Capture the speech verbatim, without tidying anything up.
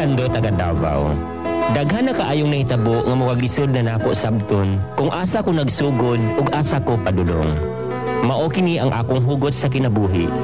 Lando taga Davao. Daghan na kaayong nahitabo nga magaglisod na nako sabton kung asa ko nagsugod ug asa ko padulong. Mao kini ang akong hugot sa kinabuhi.